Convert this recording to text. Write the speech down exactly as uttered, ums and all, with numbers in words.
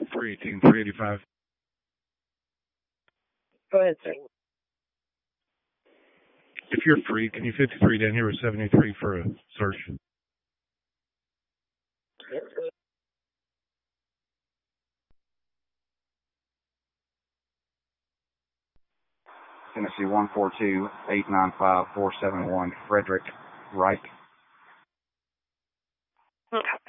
three eighteen, three eighty-five. Go ahead, sir. If you're free, can you fifty-three down here with seventy-three for a search? Yes, sir. Tennessee one four two, eight nine five, four seven one, Frederick Wright. Okay.